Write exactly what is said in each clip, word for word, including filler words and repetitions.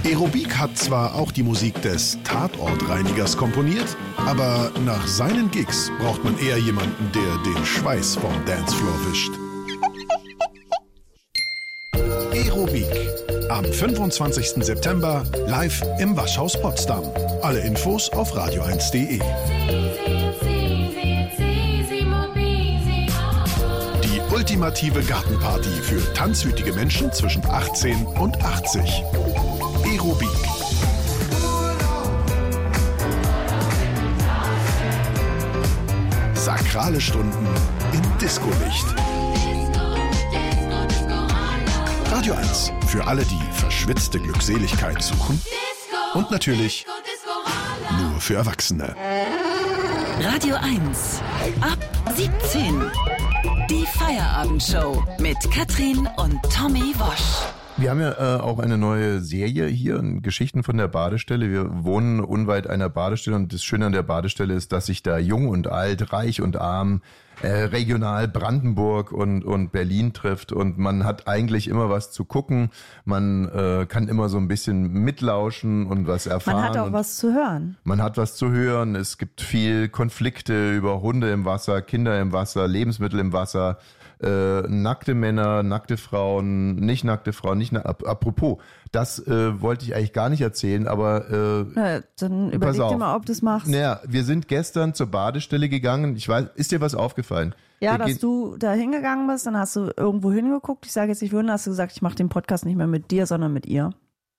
Aerobik hat zwar auch die Musik des Tatortreinigers komponiert, aber nach seinen Gigs braucht man eher jemanden, der den Schweiß vom Dancefloor wischt. Aerobik. Am fünfundzwanzigsten September live im Waschhaus Potsdam. Alle Infos auf radio eins punkt de. Die ultimative Gartenparty für tanzwütige Menschen zwischen achtzehn und achtzig. Aerobik. Sakrale Stunden im Discolicht. Radio eins für alle, die verschwitzte Glückseligkeit suchen. Und natürlich nur für Erwachsene. Radio eins ab siebzehn. Die Feierabendshow mit Katrin und Tommy Wosch. Wir haben ja äh, auch eine neue Serie hier, Geschichten von der Badestelle. Wir wohnen unweit einer Badestelle und das Schöne an der Badestelle ist, dass sich da jung und alt, reich und arm, äh, regional Brandenburg und, und Berlin trifft und man hat eigentlich immer was zu gucken. Man äh, kann immer so ein bisschen mitlauschen und was erfahren. Man hat auch was zu hören. Man hat was zu hören. Es gibt viel Konflikte über Hunde im Wasser, Kinder im Wasser, Lebensmittel im Wasser. Äh, nackte Männer, nackte Frauen, nicht nackte Frauen, nicht na- apropos, das äh, wollte ich eigentlich gar nicht erzählen, aber äh, Na, dann überleg dir mal, ob du das machst. Naja, wir sind gestern zur Badestelle gegangen. Ich weiß, ist dir was aufgefallen? Ja, wir dass gehen, du da hingegangen bist, dann hast du irgendwo hingeguckt. Ich sage jetzt nicht, würden, hast du gesagt, ich mache den Podcast nicht mehr mit dir, sondern mit ihr.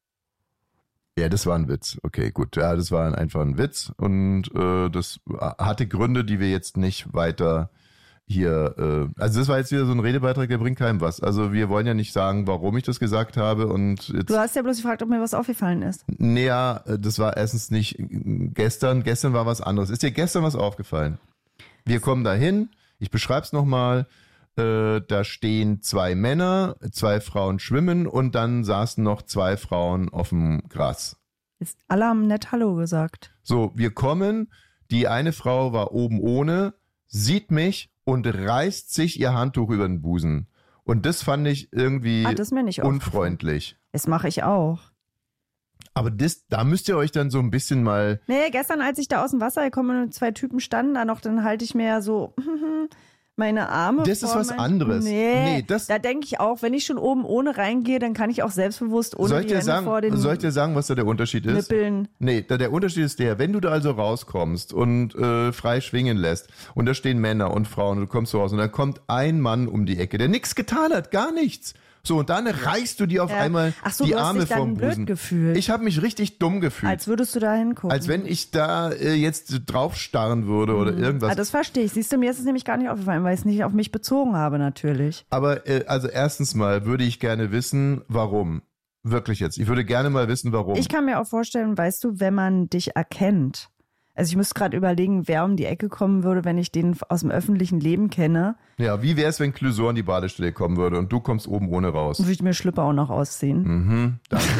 Ja, das war ein Witz. Okay, gut. Ja, das war einfach ein Witz und äh, das hatte Gründe, die wir jetzt nicht weiter hier, äh, also das war jetzt wieder so ein Redebeitrag, der bringt keinem was. Also wir wollen ja nicht sagen, warum ich das gesagt habe und jetzt, Du hast ja bloß gefragt, ob mir was aufgefallen ist. Naja, das war erstens nicht gestern, gestern war was anderes. Ist dir gestern was aufgefallen? Wir kommen da hin, ich beschreib's nochmal, äh, da stehen zwei Männer, zwei Frauen schwimmen und dann saßen noch zwei Frauen auf dem Gras. Ist, alle haben nett Hallo gesagt. So, wir kommen, die eine Frau war oben ohne, sieht mich und reißt sich ihr Handtuch über den Busen. Und das fand ich irgendwie Ah, das ist mir nicht unfreundlich. Das mache ich auch. Aber das, da müsst ihr euch dann so ein bisschen mal... Nee, gestern, als ich da aus dem Wasser gekommen und zwei Typen standen da noch, dann halte ich mir ja so meine Arme Das ist vor was mein- anderes. Nee, Nee, das- da denke ich auch, wenn ich schon oben ohne reingehe, dann kann ich auch selbstbewusst ohne Soll ich, die dir Hände sagen, vor den soll ich dir sagen, was da der Unterschied ist? Nippeln. Nee, da der Unterschied ist der, wenn du da also rauskommst und äh, frei schwingen lässt und da stehen Männer und Frauen und du kommst so raus und dann kommt ein Mann um die Ecke, der nichts getan hat, gar nichts. So, und dann reißt du dir auf Ja. einmal Ach so, die du hast Arme dich dann vom blöd Busen. gefühlt. Ich habe mich richtig dumm gefühlt. Als würdest du da hingucken. Als wenn ich da äh, jetzt drauf starren würde oder irgendwas. Ah, das verstehe ich. Siehst du, mir ist es nämlich gar nicht aufgefallen, weil ich es nicht auf mich bezogen habe, natürlich. Aber äh, also erstens mal würde ich gerne wissen, warum. Wirklich jetzt. Ich würde gerne mal wissen, warum. Ich kann mir auch vorstellen, weißt du, wenn man dich erkennt. Also ich müsste gerade überlegen, wer um die Ecke kommen würde, wenn ich den aus dem öffentlichen Leben kenne. Ja, wie wäre es, wenn Clouseau an die Badestelle kommen würde und du kommst oben ohne raus? Würde ich mir Schlüpper auch noch ausziehen. Mhm,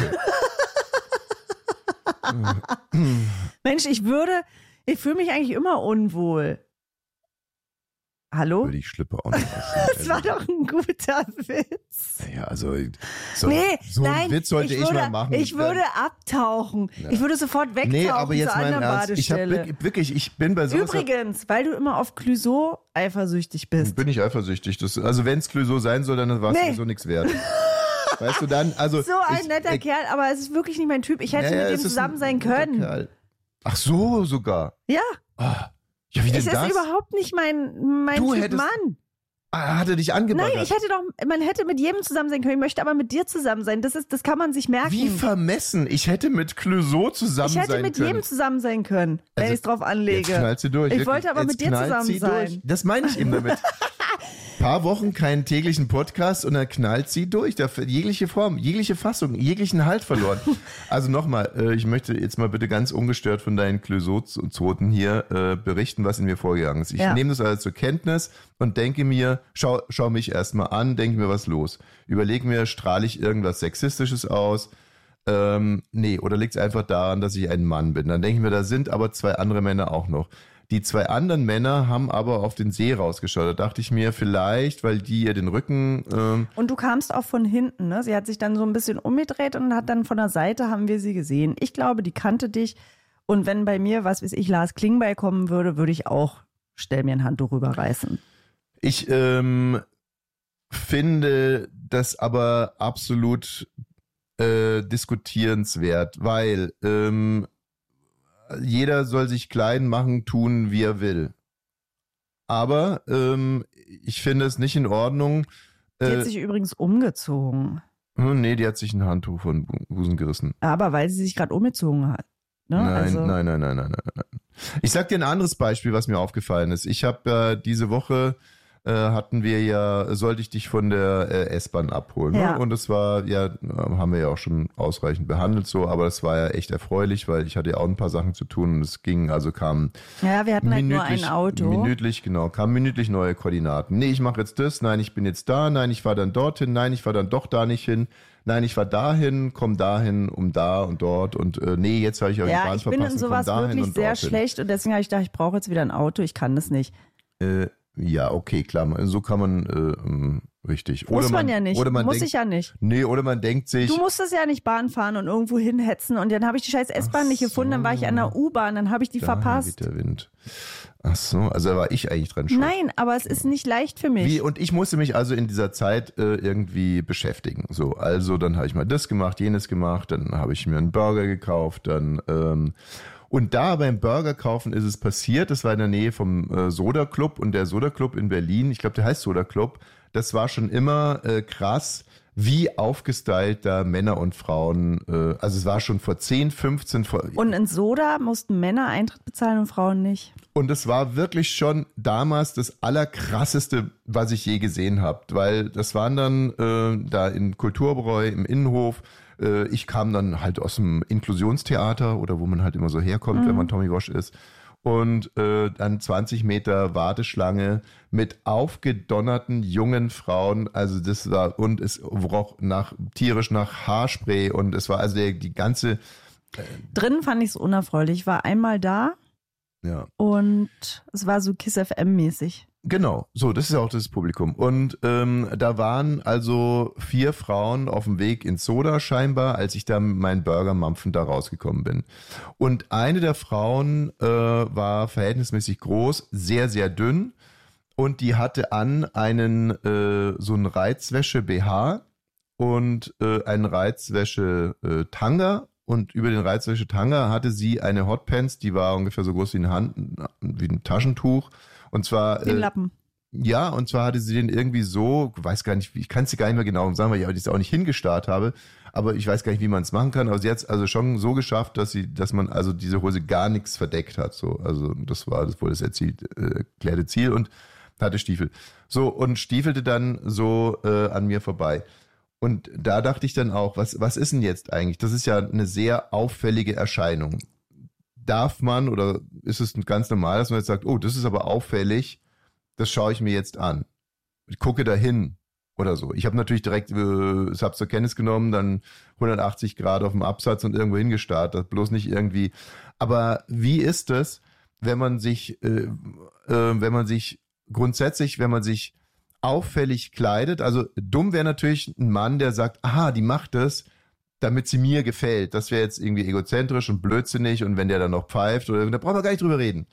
danke. Mensch, ich würde, ich fühle mich eigentlich immer unwohl. Hallo? Würde ich Schlüpper auch nicht Das war doch ein guter Witz. Ja, also so, Nee, so nein, einen Witz sollte ich, würde, mal machen. ich würde abtauchen. Ja. Ich würde sofort wegtauchen Nee, aber jetzt zur mal im anderen Ernst. Ich habe Badestelle. wirklich, ich bin bei sowas. Übrigens, weil du immer auf Clouseau eifersüchtig bist. Bin ich eifersüchtig. Das, also wenn es Clouseau sein soll, dann war es Nee. sowieso nichts wert. Weißt du dann, also. So ein ich, netter ich, Kerl, aber es ist wirklich nicht mein Typ. Ich hätte ja, ja, mit es ihm ist zusammen ein sein netter können. Kerl. Ach so, sogar. Ja, Ah, ja, wie denn es ist das? überhaupt nicht mein, mein Du Typ hättest- Mann. Ah, hat er dich angebaggert? Nein, ich hätte doch, man hätte mit jedem zusammen sein können. Ich möchte aber mit dir zusammen sein. Das ist, das kann man sich merken. Wie vermessen. Ich hätte mit Clouseau zusammen ich hätte sein mit können. jedem zusammen sein können, wenn Also, ich es drauf anlege. Jetzt knallt sie durch. Ich Jetzt- wollte aber jetzt mit dir knallt zusammen sie sein. Durch. Das meine ich eben damit. Paar Wochen keinen täglichen Podcast und dann knallt sie durch. Da hat jegliche Form, jegliche Fassung, jeglichen Halt verloren. Also nochmal, äh, ich möchte jetzt mal bitte ganz ungestört von deinen Clouseau-Zoten hier äh, berichten, was in mir vorgegangen ist. Ich Ja. nehme das also zur Kenntnis und denke mir, schau, schau mich erstmal an, denke mir, was los. Überlege mir, strahle ich irgendwas Sexistisches aus? Ähm, nee, oder liegt es einfach daran, dass ich ein Mann bin? Dann denke ich mir, da sind aber zwei andere Männer auch noch. Die zwei anderen Männer haben aber auf den See rausgeschaut. Da dachte ich mir, vielleicht, weil die ihr den Rücken... Ähm und du kamst auch von hinten, ne? Sie hat sich dann so ein bisschen umgedreht und hat dann von der Seite, haben wir sie gesehen. Ich glaube, die kannte dich. Und wenn bei mir, was weiß ich, Lars Klingbeil kommen würde, würde ich auch, stell mir ein Handtuch rüberreißen. Ich ähm, finde das aber absolut äh, diskutierenswert, weil ähm, jeder soll sich klein machen, tun, wie er will. Aber ähm, ich finde es nicht in Ordnung. Die äh, hat sich übrigens umgezogen. Nee, die hat sich ein Handtuch von Busen gerissen. Aber weil sie sich gerade umgezogen hat. Ne? Nein, also. nein, nein, nein, nein, nein, nein. Ich sag dir ein anderes Beispiel, was mir aufgefallen ist. Ich habe äh, diese Woche äh, hatten wir ja, sollte ich dich von der äh, S-Bahn abholen. Ja. Ne? Und es war, ja, haben wir ja auch schon ausreichend behandelt so, aber es war ja echt erfreulich, weil ich hatte ja auch ein paar Sachen zu tun und es ging, also kam Ja, wir hatten halt nur ein Auto. Minütlich, genau, kamen minütlich neue Koordinaten. Nee, ich mache jetzt das, nein, ich bin jetzt da, nein, ich war dann dorthin, nein, ich war dann doch da nicht hin. Nein, ich war dahin, komm dahin, um da und dort und äh, nee, jetzt habe ich euch die Ja, Bahn ich bin verpasst in sowas und komm dahin wirklich und sehr dorthin. schlecht und deswegen habe ich gedacht, ich brauche jetzt wieder ein Auto, ich kann das nicht. Äh, ja, okay, klar, so kann man, äh, ähm, richtig. Muss oder man, man ja nicht, oder man muss denkt, ich ja nicht. Nee, oder man denkt sich... Du musstest ja nicht Bahn fahren und irgendwo hinhetzen und dann habe ich die scheiß S-Bahn nicht gefunden, dann war ich an der U-Bahn, dann habe ich die daher verpasst. geht der Wind. Ach so, also da war ich eigentlich dran schuld. Nein, aber es ist nicht leicht für mich. Wie, und ich musste mich also in dieser Zeit äh, irgendwie beschäftigen. So, also dann habe ich mal das gemacht, jenes gemacht, dann habe ich mir einen Burger gekauft, dann ähm, und da beim Burger kaufen ist es passiert, das war in der Nähe vom äh, Soda Club und der Soda Club in Berlin, ich glaube der heißt Soda Club, das war schon immer äh, krass, wie aufgestylt da Männer und Frauen, äh, also es war schon vor zehn, fünfzehn... Vor, und in Soda mussten Männer Eintritt bezahlen und Frauen nicht. Und es war wirklich schon damals das Allerkrasseste, was ich je gesehen habe, weil das waren dann äh, da in Kulturbräu im Innenhof. Äh, ich kam dann halt aus dem Inklusionstheater oder wo man halt immer so herkommt, mhm. wenn man Tommy Walsh ist. Und äh, dann zwanzig Meter Warteschlange mit aufgedonnerten jungen Frauen. Also das war, und es roch nach tierisch nach Haarspray und es war also der, die ganze... Äh, Drinnen fand ich es unerfreulich. Ich war einmal da. Ja. Und es war so Kiss F M-mäßig. Genau, so, das ist ja auch das Publikum. Und ähm, da waren also vier Frauen auf dem Weg ins Soda scheinbar, als ich da mit meinen Burger-Mampfen da rausgekommen bin. Und eine der Frauen äh, war verhältnismäßig groß, sehr, sehr dünn. Und die hatte an einen äh, so einen Reizwäsche-B H und äh, einen Reizwäsche-Tanga. Und über den Reizwäsche-Tanga hatte sie eine Hotpants, die war ungefähr so groß wie eine Hand, wie ein Taschentuch. Und zwar... Den äh, Lappen. Ja, und zwar hatte sie den irgendwie so, weiß gar nicht, ich kann es dir gar nicht mehr genau sagen, weil ich das auch nicht hingestarrt habe, aber ich weiß gar nicht, wie man es machen kann. Aber sie hat es also schon so geschafft, dass sie, dass man also diese Hose gar nichts verdeckt hat. So, also das war das wohl das erzielt, äh, erklärte Ziel und hatte Stiefel. So, und stiefelte dann so äh, an mir vorbei. Und da dachte ich dann auch, was, was ist denn jetzt eigentlich? Das ist ja eine sehr auffällige Erscheinung. Darf man oder ist es ganz normal, dass man jetzt sagt, oh, das ist aber auffällig, das schaue ich mir jetzt an. Ich gucke dahin oder so. Ich habe natürlich direkt, äh, ich habe zur Kenntnis genommen, dann hundertachtzig Grad auf dem Absatz und irgendwo hingestarrt, das bloß nicht irgendwie. Aber wie ist es, wenn man sich, äh, äh, wenn man sich grundsätzlich, wenn man sich auffällig kleidet? Also dumm wäre natürlich ein Mann, der sagt, aha, die macht das, damit sie mir gefällt. Das wäre jetzt irgendwie egozentrisch und blödsinnig und wenn der dann noch pfeift, oder da brauchen wir gar nicht drüber reden.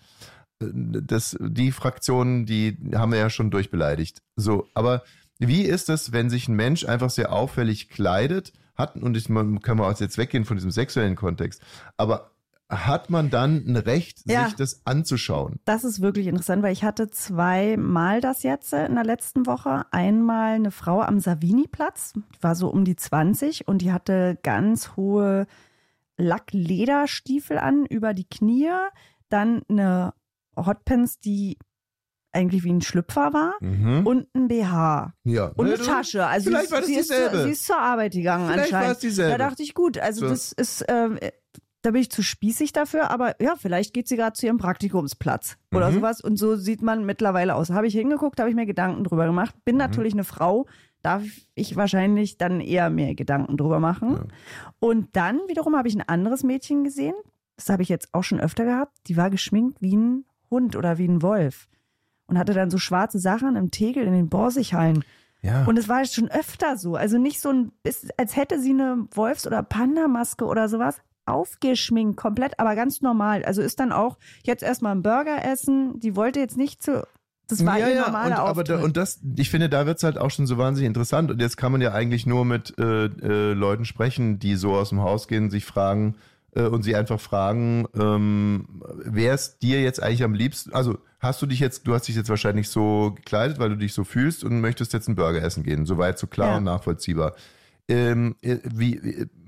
Das, die Fraktionen, die haben wir ja schon durchbeleidigt. So, aber wie ist es, wenn sich ein Mensch einfach sehr auffällig kleidet, hat, und ich, man kann man auch jetzt weggehen von diesem sexuellen Kontext, aber hat man dann ein Recht, ja, sich das anzuschauen? Das ist wirklich interessant, weil ich hatte zweimal das jetzt in der letzten Woche. Einmal eine Frau am Savini-Platz, die war so um die zwanzig und die hatte ganz hohe Lacklederstiefel an über die Knie, dann eine Hotpants, die eigentlich wie ein Schlüpfer war, Mhm. und ein B H. Ja. Und eine Na, Tasche. Also vielleicht sie, war das sie, ist, dieselbe. sie ist zur Arbeit gegangen Vielleicht war anscheinend. es dieselbe. Da dachte ich, gut, also So. das ist, äh, da bin ich zu spießig dafür, aber ja, vielleicht geht sie gerade zu ihrem Praktikumsplatz oder Mhm. sowas und so sieht man mittlerweile aus. Habe ich hingeguckt, habe ich mir Gedanken drüber gemacht. Bin Mhm. natürlich eine Frau, darf ich wahrscheinlich dann eher mehr Gedanken drüber machen. Ja. Und dann wiederum habe ich ein anderes Mädchen gesehen, das habe ich jetzt auch schon öfter gehabt, die war geschminkt wie ein Hund oder wie ein Wolf. Und hatte dann so schwarze Sachen im Tegel in den Borsighallen. Ja. Und es war schon öfter so. Also nicht so ein, als hätte sie eine Wolfs- oder Panda-Maske oder sowas aufgeschminkt, komplett, aber ganz normal. Also ist dann auch jetzt erstmal ein Burger essen. Die wollte jetzt nicht zu, das war ja, ihr ja, normaler und, aber da, Auftritt. und das, ich finde, da wird's halt auch schon so wahnsinnig interessant. Und jetzt kann man ja eigentlich nur mit äh, äh, Leuten sprechen, die so aus dem Haus gehen, sich fragen äh, und sie einfach fragen, ähm, wer ist dir jetzt eigentlich am liebsten? Also hast du dich jetzt, du hast dich jetzt wahrscheinlich so gekleidet, weil du dich so fühlst und möchtest jetzt einen Burger essen gehen. Soweit so klar Ja. und nachvollziehbar. Ähm, wie,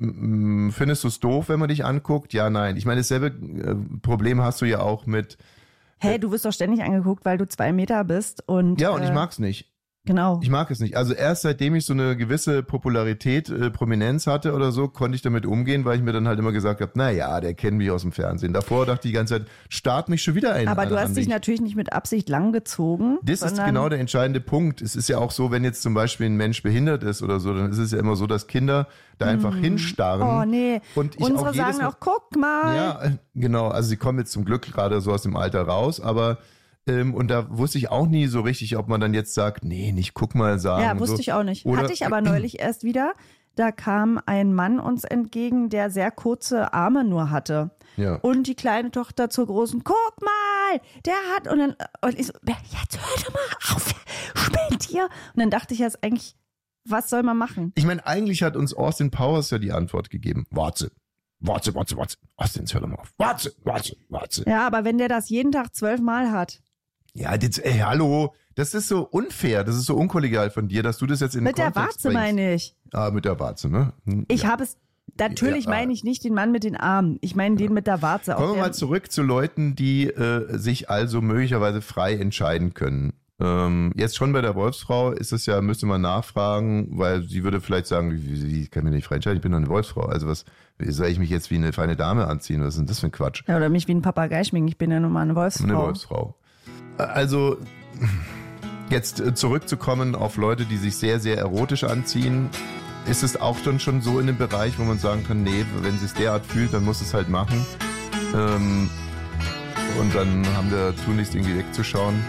wie findest du es doof, wenn man dich anguckt? Ja, nein. Ich meine, dasselbe äh, Problem hast du ja auch mit. Hey, du wirst doch ständig angeguckt, weil du zwei Meter bist und Ja, und äh, ich mag's nicht. Genau. Ich mag es nicht. Also erst seitdem ich so eine gewisse Popularität, äh, Prominenz hatte oder so, konnte ich damit umgehen, weil ich mir dann halt immer gesagt habe, na ja, der kennt mich aus dem Fernsehen. Davor dachte ich die ganze Zeit, start mich schon wieder ein. Aber du an- hast an dich dich. natürlich nicht mit Absicht langgezogen. Das ist sondern- genau der entscheidende Punkt. Es ist ja auch so, wenn jetzt zum Beispiel ein Mensch behindert ist oder so, dann ist es ja immer so, dass Kinder da einfach hinstarren. Oh nee, Und ich unsere auch jedes sagen Mal- auch, guck mal. Ja, äh, genau. Also sie kommen jetzt zum Glück gerade so aus dem Alter raus, aber ähm, und da wusste ich auch nie so richtig, ob man dann jetzt sagt, nee, nicht guck mal sagen. Ja, und wusste so. ich auch nicht. Oder, Hatte ich aber neulich erst wieder. Da kam ein Mann uns entgegen, der sehr kurze Arme nur hatte. Ja. Und die kleine Tochter zur großen, guck mal, der hat, und dann, und ich so, jetzt hör doch mal auf, spinnt ihr. Und dann dachte ich jetzt eigentlich, was soll man machen? Ich meine, eigentlich hat uns Austin Powers ja die Antwort gegeben. Warte, warte, warte, warte. Austin, hör doch mal auf. Warte, warte, warte. Ja, aber wenn der das jeden Tag zwölfmal hat. Ja, jetzt, ey, hallo. Das ist so unfair, das ist so unkollegial von dir, dass du das jetzt in den Mit der Kontext Warze bringst. meine ich. Ah, mit der Warze, ne? Hm, Ich ja. habe es, natürlich Ja, meine ich nicht den Mann mit den Armen. Ich meine den mit der Warze. Kommen Auch wir der, mal zurück zu Leuten, die äh, sich also möglicherweise frei entscheiden können. Ähm, jetzt schon bei der Wolfsfrau ist es ja, müsste man nachfragen, weil sie würde vielleicht sagen, wie, wie kann ich mich nicht frei entscheiden? Ich bin doch eine Wolfsfrau. Also was, wie soll ich mich jetzt wie eine feine Dame anziehen? Was ist denn das für ein Quatsch? ja, oder mich wie ein Papagei schminken. Ich bin ja nun mal eine Wolfsfrau. Eine Wolfsfrau. Also jetzt äh, zurückzukommen auf Leute, die sich sehr, sehr erotisch anziehen, ist es auch dann schon so in dem Bereich, wo man sagen kann, nee, wenn sie es derart fühlt, dann muss es halt machen. Ähm, und dann haben wir tunlichst irgendwie wegzuschauen.